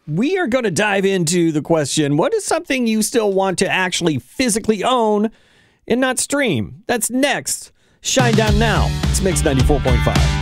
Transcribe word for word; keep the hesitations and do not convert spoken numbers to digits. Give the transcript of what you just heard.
we are going to dive into the question, what is something you still want to actually physically own and not stream? That's next. Shine Down Now. It's Mix ninety-four point five.